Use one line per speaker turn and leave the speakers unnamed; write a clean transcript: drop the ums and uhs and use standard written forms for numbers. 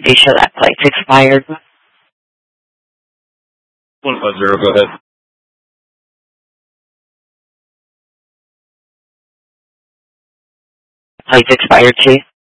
you show that plate's expired?
150, go ahead.
Plate's expired, Chief.